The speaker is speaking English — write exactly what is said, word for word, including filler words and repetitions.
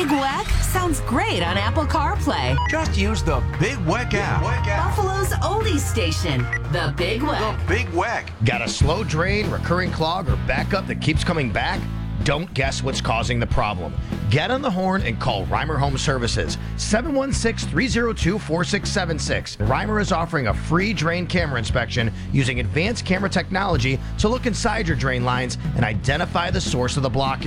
Big Weck sounds great on Apple CarPlay. Just use the Big Weck app. Buffalo's oldies station, the Big The Weck. Big Weck. Got a slow drain, recurring clog, or backup that keeps coming back? Don't guess what's causing the problem. Get on the horn and call Reimer Home Services, seven one six, three zero two, four six seven six. Reimer is offering a free drain camera inspection using advanced camera technology to look inside your drain lines and identify the source of the blockage.